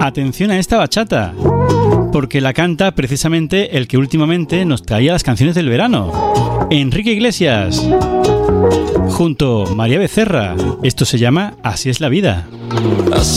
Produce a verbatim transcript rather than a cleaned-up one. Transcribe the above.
atención a esta bachata, porque la canta precisamente el que últimamente nos traía las canciones del verano, Enrique Iglesias, junto a María Becerra. Esto se llama Así es la vida. Así